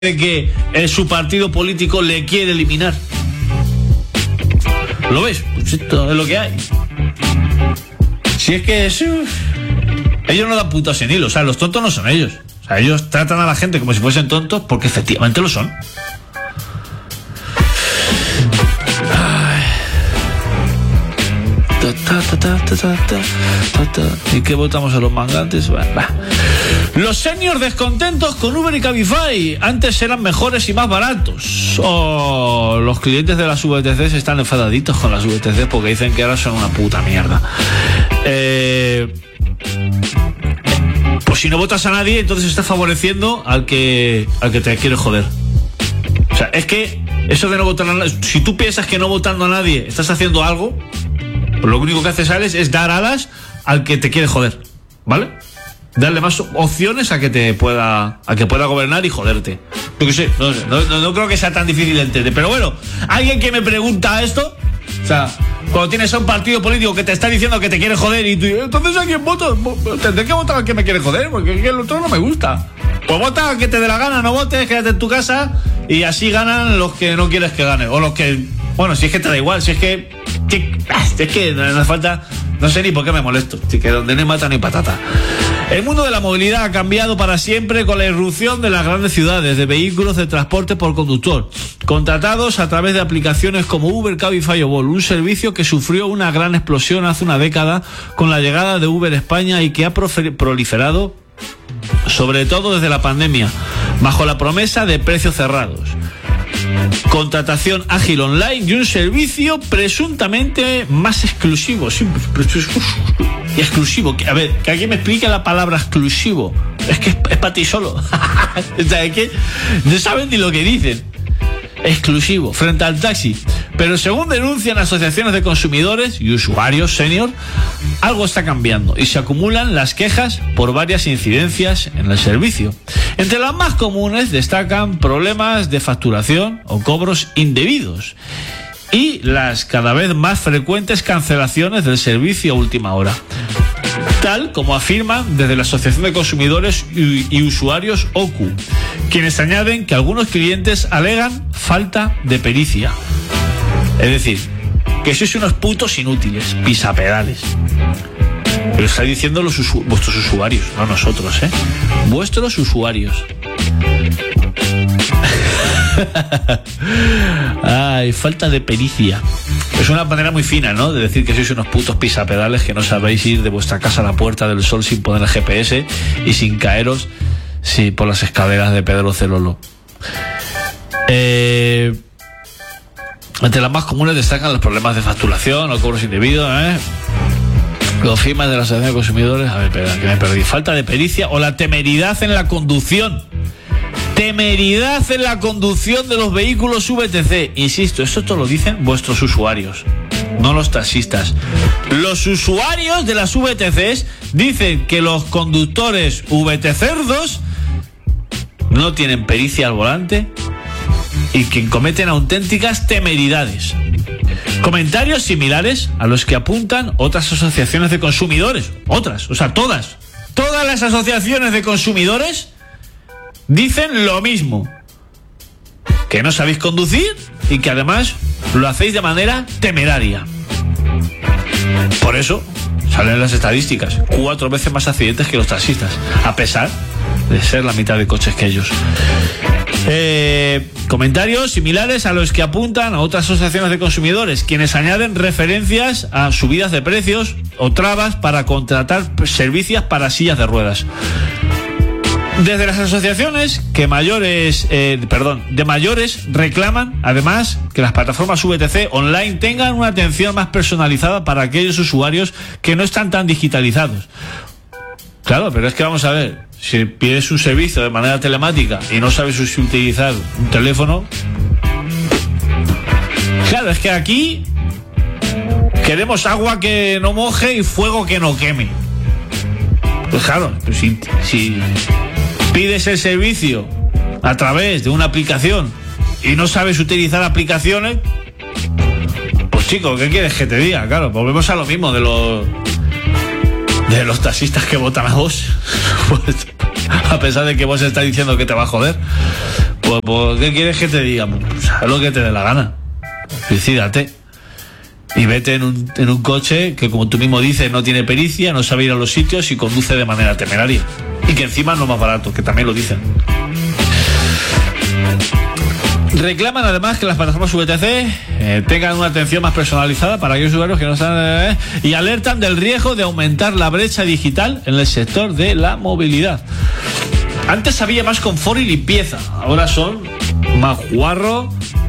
de que su partido político le quiere eliminar. ¿Lo ves? Pues esto es lo que hay. Si es que ellos no dan putas en hilo. O sea, los tontos no son ellos. O sea, ellos tratan a la gente como si fuesen tontos porque efectivamente lo son. ¿Y qué votamos a los mangantes? Los seniors descontentos con Uber y Cabify. Antes eran mejores y más baratos. Los clientes de las VTCs están enfadaditos con las VTCs porque dicen que ahora son una puta mierda. Pues si no votas a nadie, entonces estás favoreciendo al que te quiere joder. O sea, es que eso de no votar a nadie, si tú piensas que no votando a nadie estás haciendo algo, pues lo único que haces, Alex, es dar alas al que te quiere joder, ¿vale? Darle más opciones a que pueda gobernar y joderte. Yo qué sé, no creo que sea tan difícil de entender. Pero bueno, alguien que me pregunta esto, o sea, cuando tienes a un partido político que te está diciendo que te quiere joder y tú, entonces ¿a quién voto? Tendré que votar al que me quiere joder, porque el otro no me gusta. Pues vota al que te dé la gana, no votes, quédate en tu casa y así ganan los que no quieres que ganen. O los que, bueno, si es que te da igual, si es que no hace falta, no sé ni por qué me molesto, si que donde no hay mata ni patata. El mundo de la movilidad ha cambiado para siempre con la irrupción de las grandes ciudades, de vehículos de transporte por conductor, contratados a través de aplicaciones como Uber, Cabify o Bolt, un servicio que sufrió una gran explosión hace una década con la llegada de Uber España y que ha proliferado, sobre todo desde la pandemia, bajo la promesa de precios cerrados, contratación ágil online y un servicio presuntamente más exclusivo. Sí, exclusivo. A ver, que alguien me explique la palabra exclusivo. Es que es para ti solo. O sea, es que no saben ni lo que dicen. Exclusivo, frente al taxi. Pero según denuncian asociaciones de consumidores y usuarios senior, algo está cambiando y se acumulan las quejas por varias incidencias en el servicio. Entre las más comunes destacan problemas de facturación o cobros indebidos y las cada vez más frecuentes cancelaciones del servicio a última hora, tal como afirman desde la Asociación de Consumidores y Usuarios OCU, quienes añaden que algunos clientes alegan falta de pericia. Es decir, que sois unos putos inútiles, pisapedales. Lo está diciendo vuestros usuarios, no nosotros, vuestros usuarios. Ay, falta de pericia. Es una manera muy fina, ¿no? De decir que sois unos putos pisapedales que no sabéis ir de vuestra casa a la Puerta del Sol sin poner el GPS y sin caeros por las escaleras de Pedro Celolo. Entre las más comunes destacan los problemas de facturación o cobros indebidos, los firmas de la Asociación de Consumidores. A ver, espera, que me perdí. Falta de pericia o la temeridad en la conducción. Temeridad en la conducción de los vehículos VTC. Insisto, esto lo dicen vuestros usuarios, no los taxistas. Los usuarios de las VTCs dicen que los conductores VTCerdos no tienen pericia al volante y que cometen auténticas temeridades. Comentarios similares a los que apuntan otras asociaciones de consumidores. Todas las asociaciones de consumidores dicen lo mismo, que no sabéis conducir y que además lo hacéis de manera temeraria. Por eso salen las estadísticas, 4 veces más accidentes que los taxistas, a pesar de ser la mitad de coches que ellos. Comentarios similares a los que apuntan a otras asociaciones de consumidores, quienes añaden referencias a subidas de precios o trabas para contratar servicios para sillas de ruedas. Desde las asociaciones de mayores reclaman además que las plataformas VTC online tengan una atención más personalizada para aquellos usuarios que no están tan digitalizados. Claro, pero es que vamos a ver, si pides un servicio de manera telemática y no sabes utilizar un teléfono, claro, es que aquí queremos agua que no moje y fuego que no queme. Pues claro, pues si pides el servicio a través de una aplicación y no sabes utilizar aplicaciones, pues chico, ¿qué quieres que te diga? Claro, volvemos a lo mismo de los taxistas que votan a vos. Pues, a pesar de que vos estás diciendo que te va a joder, Pues, ¿qué quieres que te diga? Haz lo que te dé la gana. Suicídate. Y vete en un coche que, como tú mismo dices, no tiene pericia, no sabe ir a los sitios y conduce de manera temeraria. Y que encima no es más barato, que también lo dicen. Reclaman además que las plataformas VTC tengan una atención más personalizada para aquellos usuarios que no están... y alertan del riesgo de aumentar la brecha digital en el sector de la movilidad. Antes había más confort y limpieza, ahora son más guarro.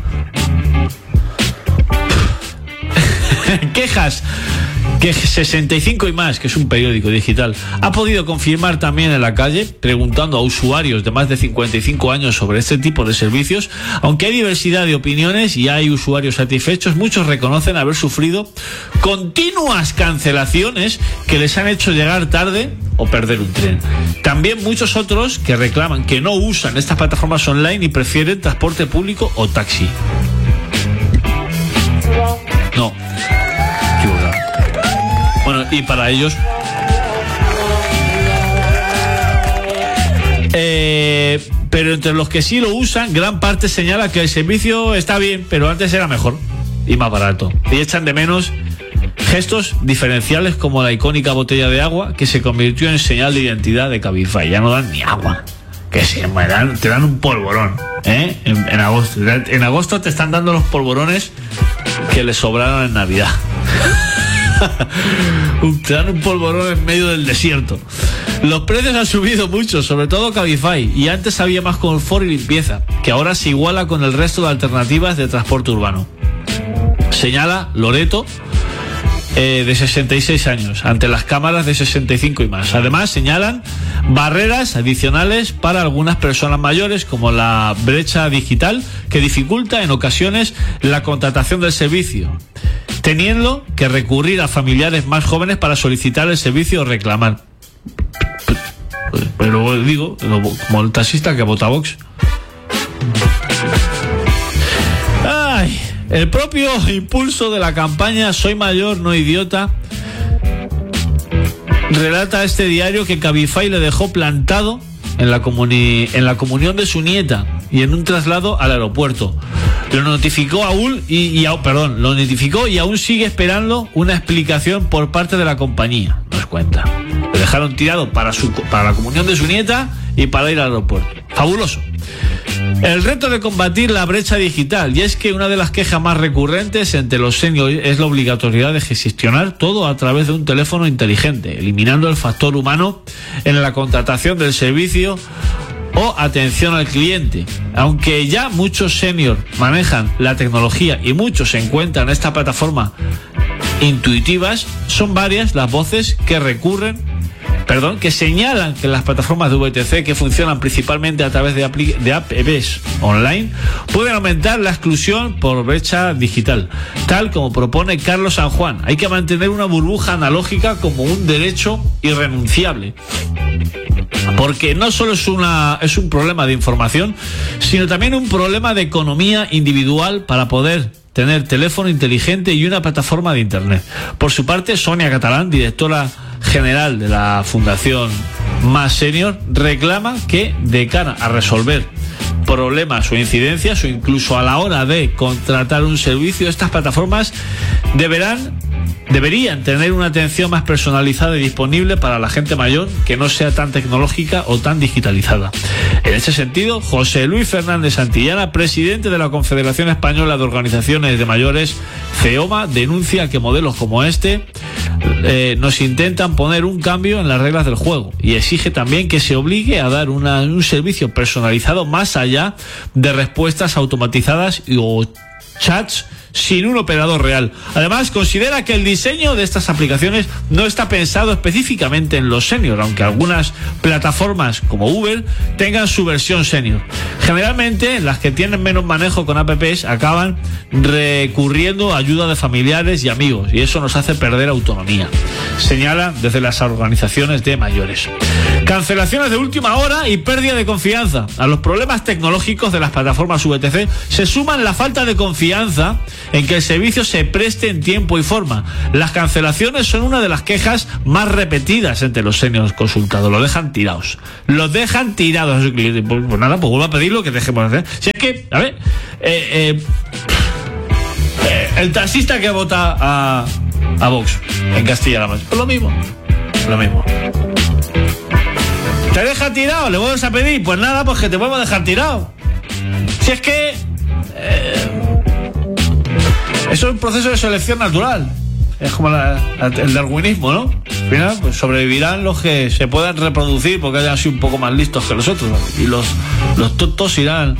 Quejas que 65 y más, que es un periódico digital, ha podido confirmar también en la calle, preguntando a usuarios de más de 55 años sobre este tipo de servicios. Aunque hay diversidad de opiniones y hay usuarios satisfechos, muchos reconocen haber sufrido continuas cancelaciones que les han hecho llegar tarde o perder un tren. También muchos otros que reclaman que no usan estas plataformas online y prefieren transporte público o taxi. No. Bueno, y para ellos pero entre los que sí lo usan, gran parte señala que el servicio está bien, pero antes era mejor y más barato, y echan de menos gestos diferenciales como la icónica botella de agua que se convirtió en señal de identidad de Cabify. Ya no dan ni agua, que te dan un polvorón, en agosto. En agosto te están dando los polvorones que les sobraron en Navidad. Te dan un polvorón en medio del desierto. Los precios han subido mucho, sobre todo Cabify, y antes había más confort y limpieza, que ahora se iguala con el resto de alternativas de transporte urbano. Señala Loreto, de 66 años, ante las cámaras de 65 y más. Además, señalan barreras adicionales para algunas personas mayores, como la brecha digital, que dificulta en ocasiones la contratación del servicio, teniendo que recurrir a familiares más jóvenes para solicitar el servicio o reclamar. Pero digo, como el taxista que vota Vox. ¡Ay! El propio impulso de la campaña Soy Mayor, No Idiota relata a este diario que Cabify le dejó plantado en la comunión de su nieta y en un traslado al aeropuerto. Lo notificó lo notificó y aún sigue esperando una explicación por parte de la compañía. Nos cuenta. Lo dejaron tirado para la comunión de su nieta y para ir al aeropuerto. Fabuloso. El reto de combatir la brecha digital, y es que una de las quejas más recurrentes entre los seniors es la obligatoriedad de gestionar todo a través de un teléfono inteligente, eliminando el factor humano en la contratación del servicio o atención al cliente. Aunque ya muchos seniors manejan la tecnología y muchos se encuentran en esta plataforma intuitivas, son varias las voces que señalan que las plataformas de VTC, que funcionan principalmente a través de apps online, pueden aumentar la exclusión por brecha digital, tal como propone Carlos San Juan. Hay que mantener una burbuja analógica como un derecho irrenunciable, porque no solo es un problema de información, sino también un problema de economía individual para poder tener teléfono inteligente y una plataforma de internet. Por su parte, Sonia Catalán, directora general de la Fundación Más Senior, reclama que, de cara a resolver problemas o incidencias, o incluso a la hora de contratar un servicio, estas plataformas deberían tener una atención más personalizada y disponible para la gente mayor, que no sea tan tecnológica o tan digitalizada. En ese sentido, José Luis Fernández Santillana, presidente de la Confederación Española de Organizaciones de Mayores, CEOMA, denuncia que modelos como este nos intentan poner un cambio en las reglas del juego, y exige también que se obligue a dar un servicio personalizado más allá de respuestas automatizadas o chats sin un operador real. Además, considera que el diseño de estas aplicaciones no está pensado específicamente en los seniors, aunque algunas plataformas como Uber tengan su versión senior. Generalmente, las que tienen menos manejo con apps acaban recurriendo a ayuda de familiares y amigos, y eso nos hace perder autonomía, señala desde las organizaciones de mayores. Cancelaciones de última hora y pérdida de confianza. A los problemas tecnológicos de las plataformas VTC se suman la falta de confianza en que el servicio se preste en tiempo y forma. Las cancelaciones son una de las quejas más repetidas entre los seniors consultados. Los dejan tirados. Los dejan tirados a sus clientes. Pues nada, pues vuelvo a pedir lo que dejemos de hacer. Si es que, a ver, el taxista que vota a Vox en Castilla-La Mancha, pues lo mismo. ¿Te deja tirado? ¿Le vuelves a pedir? Pues nada, pues que te vuelvo a dejar tirado. Si es que eso es un proceso de selección natural. Es como el darwinismo, ¿no? Al final, pues sobrevivirán los que se puedan reproducir porque hayan sido un poco más listos que los otros. Y los tontos irán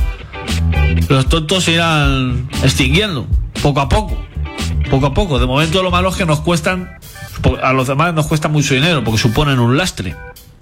extinguiendo poco a poco. De momento, lo malo es que nos cuestan, a los demás nos cuesta mucho dinero porque suponen un lastre.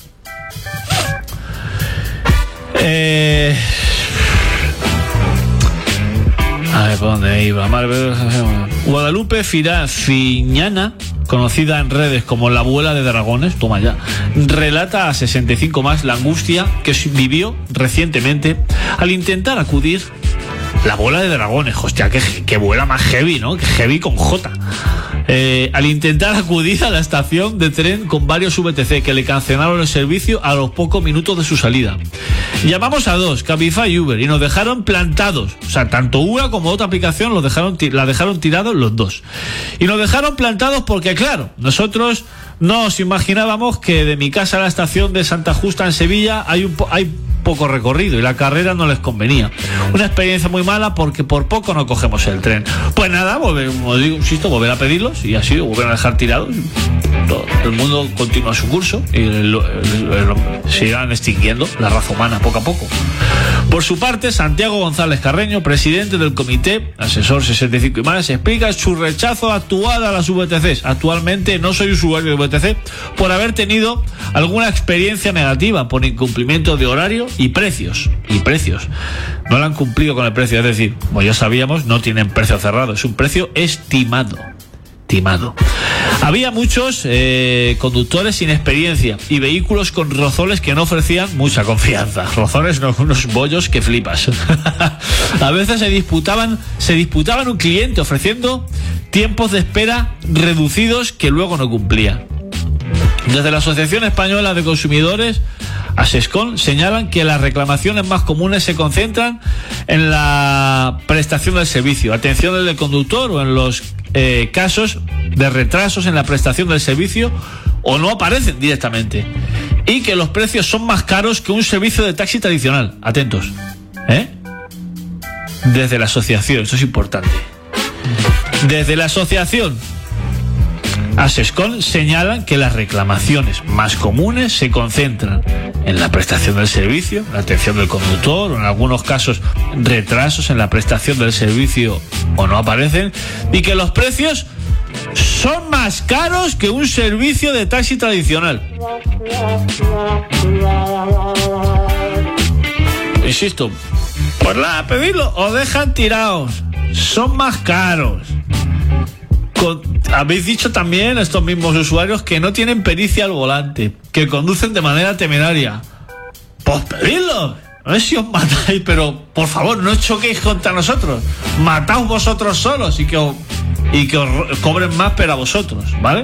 A ver, ¿por dónde iba? Guadalupe Fiñana, conocida en redes como la abuela de dragones, toma ya, relata a 65 más la angustia que vivió recientemente al intentar acudir. La abuela de dragones, hostia, que vuela más heavy, ¿no? Que heavy con J. Al intentar acudir a la estación de tren con varios VTC que le cancelaron el servicio a los pocos minutos de su salida. Llamamos a dos, Cabify y Uber, y nos dejaron plantados. O sea, tanto Uber como otra aplicación la dejaron tirados los dos. Y nos dejaron plantados porque, claro, nosotros no nos imaginábamos que de mi casa a la estación de Santa Justa en Sevilla hay poco recorrido y la carrera no les convenía. Una experiencia muy mala porque por poco no cogemos el tren. Pues nada, volver a pedirlos y así volver a dejar tirados. Todo el mundo continúa su curso y se irán extinguiendo la raza humana poco a poco. Por su parte, Santiago González Carreño, presidente del comité asesor 65 y más, explica su rechazo actual a las VTCs. Actualmente no soy usuario de VTC por haber tenido alguna experiencia negativa por incumplimiento de horario y precios. No lo han cumplido con el precio, es decir, como ya sabíamos, no tienen precio cerrado, es un precio estimado. Había muchos conductores sin experiencia y vehículos con rozoles que no ofrecían mucha confianza. Rozoles, no, unos bollos que flipas. A veces se disputaban un cliente ofreciendo tiempos de espera reducidos que luego no cumplía. Desde la Asociación Española de Consumidores, ASESCON, señalan que las reclamaciones más comunes se concentran en la prestación del servicio, atención del conductor o en los casos de retrasos en la prestación del servicio o no aparecen directamente, y que los precios son más caros que un servicio de taxi tradicional. Atentos, desde la asociación, esto es importante, desde la asociación ASESCON señalan que las reclamaciones más comunes se concentran en la prestación del servicio, la atención del conductor, o en algunos casos retrasos en la prestación del servicio o no aparecen, y que los precios son más caros que un servicio de taxi tradicional. Insisto, por nada, pedirlo o dejan tirados, son más caros. Habéis dicho también estos mismos usuarios que no tienen pericia al volante, que conducen de manera temeraria. Pues pedidlo. No sé si os matáis, pero por favor no choquéis contra nosotros. Mataos vosotros solos y que os cobren más pero a vosotros, ¿vale?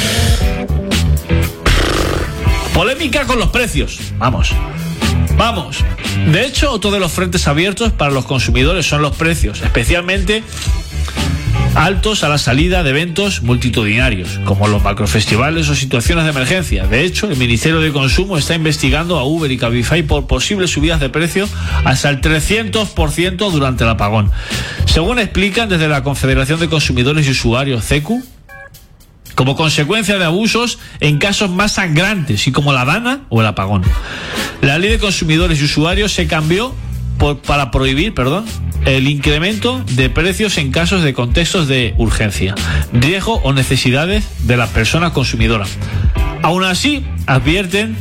Polémica con los precios. Vamos. De hecho, otro de los frentes abiertos para los consumidores son los precios, especialmente altos a la salida de eventos multitudinarios, como los macrofestivales o situaciones de emergencia. De hecho, el Ministerio de Consumo está investigando a Uber y Cabify por posibles subidas de precio hasta el 300% durante el apagón. Según explican desde la Confederación de Consumidores y Usuarios, CECU, como consecuencia de abusos en casos más sangrantes y como la DANA o el apagón. La Ley de Consumidores y Usuarios se cambió para prohibir, el incremento de precios en casos de contextos de urgencia, riesgo o necesidades de la persona consumidora. Aún así, advierten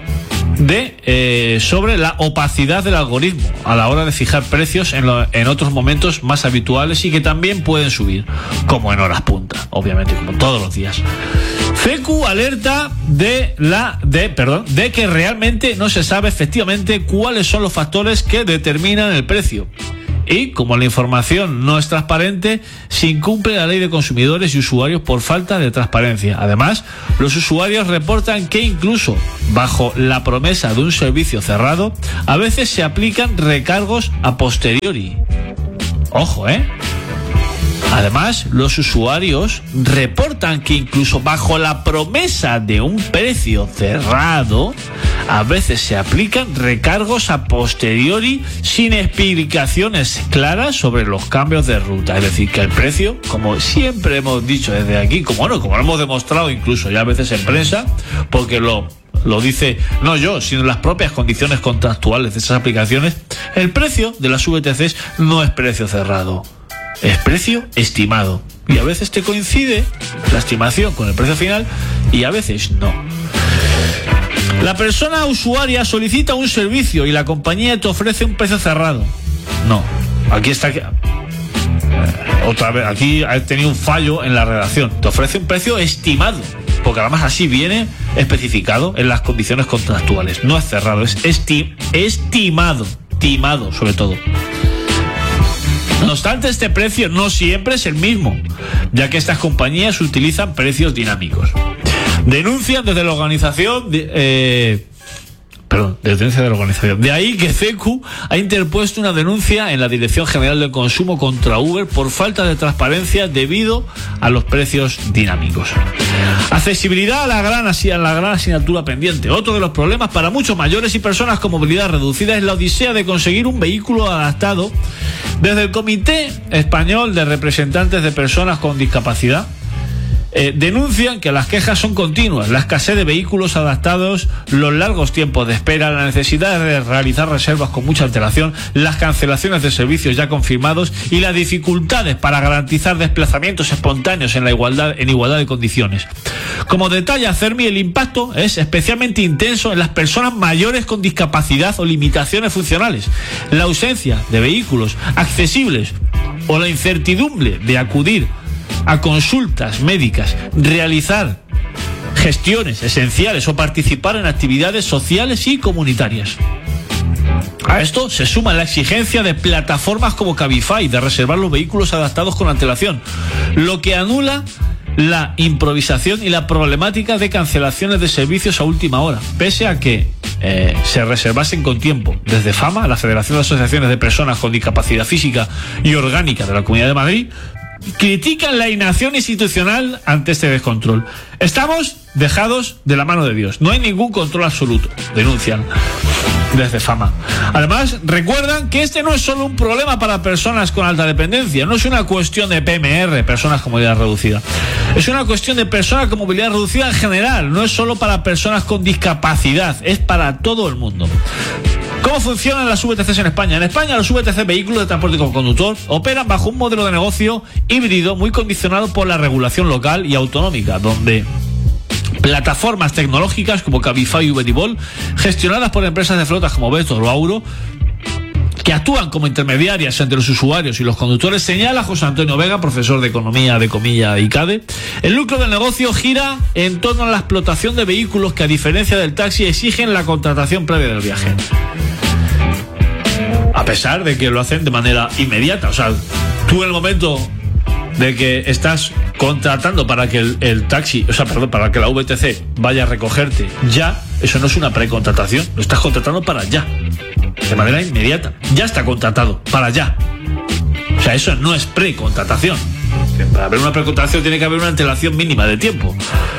sobre la opacidad del algoritmo a la hora de fijar precios en otros momentos más habituales y que también pueden subir, como en horas punta, obviamente, como todos los días. CECU alerta de que realmente no se sabe efectivamente cuáles son los factores que determinan el precio Y como la información no es transparente, se incumple la ley de consumidores y usuarios por falta de transparencia. Además, los usuarios reportan que incluso bajo la promesa de un servicio cerrado, a veces se aplican recargos a posteriori. Ojo, Además, los usuarios reportan que incluso bajo la promesa de un precio cerrado, a veces se aplican recargos a posteriori sin explicaciones claras sobre los cambios de ruta. Es decir, que el precio, como siempre hemos dicho desde aquí, como lo hemos demostrado incluso ya a veces en prensa, porque lo dice no yo, sino las propias condiciones contractuales de esas aplicaciones, el precio de las VTCs no es precio cerrado. Es precio estimado. Y a veces te coincide la estimación con el precio final y a veces no. La persona usuaria solicita un servicio y la compañía te ofrece un precio cerrado. No. Aquí está. Otra vez, aquí ha tenido un fallo en la redacción. Te ofrece un precio estimado. Porque además así viene especificado en las condiciones contractuales. No es cerrado, es estimado. Estimado, sobre todo. No obstante, este precio no siempre es el mismo, ya que estas compañías utilizan precios dinámicos. Denuncian desde la organización de la organización. De ahí que CECU ha interpuesto una denuncia en la Dirección General del Consumo contra Uber por falta de transparencia debido a los precios dinámicos. Accesibilidad a la gran asignatura pendiente. Otro de los problemas para muchos mayores y personas con movilidad reducida es la odisea de conseguir un vehículo adaptado. Desde el Comité Español de Representantes de Personas con Discapacidad denuncian que las quejas son continuas, la escasez de vehículos adaptados, los largos tiempos de espera, la necesidad de realizar reservas con mucha antelación, las cancelaciones de servicios ya confirmados y las dificultades para garantizar desplazamientos espontáneos en igualdad de condiciones. Como detalla Cermi, el impacto es especialmente intenso en las personas mayores con discapacidad o limitaciones funcionales. La ausencia de vehículos accesibles o la incertidumbre de acudir a consultas médicas, realizar gestiones esenciales o participar en actividades sociales y comunitarias. A esto se suma la exigencia de plataformas como Cabify de reservar los vehículos adaptados con antelación, lo que anula la improvisación y la problemática de cancelaciones de servicios a última hora, pese a que se reservasen con tiempo. Desde FAMA, la Federación de Asociaciones de Personas con Discapacidad Física y Orgánica de la Comunidad de Madrid, critican la inacción institucional ante este descontrol. Estamos dejados de la mano de Dios. No hay ningún control absoluto, denuncian desde FAMA. Además, recuerdan que este no es solo un problema para personas con alta dependencia, no es una cuestión de PMR, personas con movilidad reducida. Es una cuestión de personas con movilidad reducida en general, no es solo para personas con discapacidad, es para todo el mundo. ¿Cómo funcionan las VTCs en España? En España, los VTC, vehículos de transporte con conductor, operan bajo un modelo de negocio híbrido muy condicionado por la regulación local y autonómica, donde plataformas tecnológicas como Cabify, Uber y Bolt, gestionadas por empresas de flotas como Vestor o Auro, que actúan como intermediarias entre los usuarios y los conductores, señala José Antonio Vega, profesor de Economía de Comilla y ICADE. El núcleo del negocio gira en torno a la explotación de vehículos que, a diferencia del taxi, exigen la contratación previa del viaje. A pesar de que lo hacen de manera inmediata. O sea, tú en el momento de que estás contratando para que el taxi, para que la VTC vaya a recogerte ya, eso no es una precontratación, lo estás contratando para ya, de manera inmediata, ya está contratado, para ya. O sea, eso no es precontratación. Para haber una precontratación tiene que haber una antelación mínima de tiempo.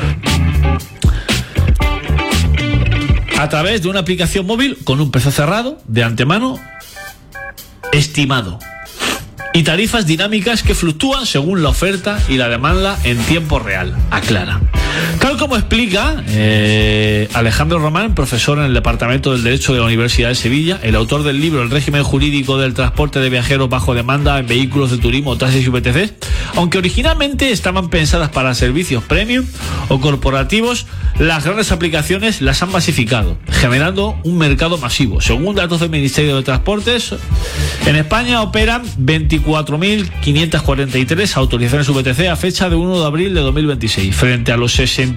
A través de una aplicación móvil con un precio cerrado, de antemano, estimado. Y tarifas dinámicas que fluctúan según la oferta y la demanda en tiempo real, aclara. Tal como explica Alejandro Román, profesor en el Departamento del Derecho de la Universidad de Sevilla, el autor del libro El régimen jurídico del transporte de viajeros bajo demanda en vehículos de turismo, taxis y VTCs, Aunque originalmente estaban pensadas para servicios premium o corporativos, las grandes aplicaciones las han masificado, generando un mercado masivo. Según datos del Ministerio de Transportes, en España operan 24.543 autorizaciones VTC a fecha de 1 de abril de 2026, frente a los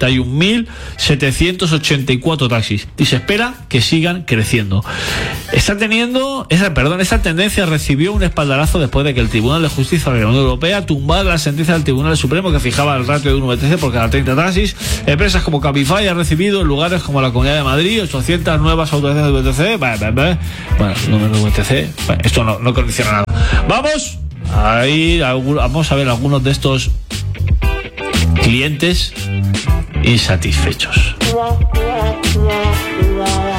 61.784 taxis, y se espera que sigan creciendo. Esta tendencia recibió un espaldarazo después de que el Tribunal de Justicia de la Unión Europea tumbara la sentencia del Tribunal Supremo que fijaba el ratio de 1 VTC por cada 30 taxis. Empresas como Cabify han recibido en lugares como la Comunidad de Madrid 800 nuevas autorizaciones de VTC. Bueno, número de VTC, esto no condiciona nada. Vamos a ver algunos de estos clientes insatisfechos.